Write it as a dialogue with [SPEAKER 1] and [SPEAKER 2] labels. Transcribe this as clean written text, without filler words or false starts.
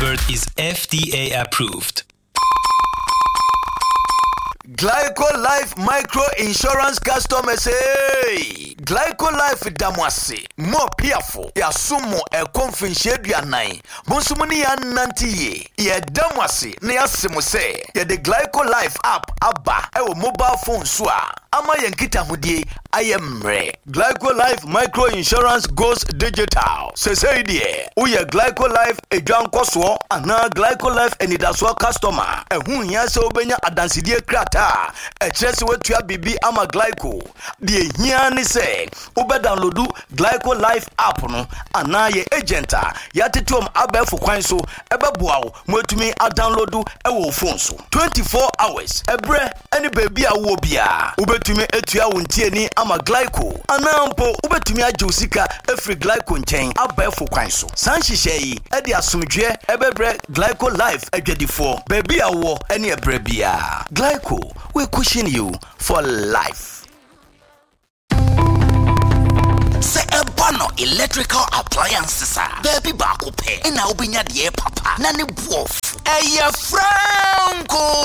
[SPEAKER 1] advert is FDA approved.
[SPEAKER 2] Glyco Life Micro Insurance customers say Glyco Life damwase more piafo ya sumo e konfinhye aduanan monsumuni ya nantiye ye damwase na yasemo say ye the Glyco Life app aba e wo mobile phone so a ama yankita hodie ayemre Glyco Life Micro Insurance goes digital say die uye Glyco Life edwankoso ana Glyco Life enidaso customer ehun ya se obenya adansidie krata echese wetua bibi ama Glyco de hia ni se ube downloadu Glyco Life app no ana ye agenta ya tetom abefo kwan so ebeboawo mwetumi a downloadu ewo phone so 24 hours ebre any baby a wo bia ubetumi etua wontie ni ama Glyco anampo ubetumi age usika efri Glyco nchen abefo kwan so sanhihye yi e de asomdwe ebebre Glyco Life adwadifo baby a wo ene ebre bia Glyco we cushion you for life.
[SPEAKER 3] Say a bono electrical appliances baby baako pe na obinya de papa na ne buof eye franco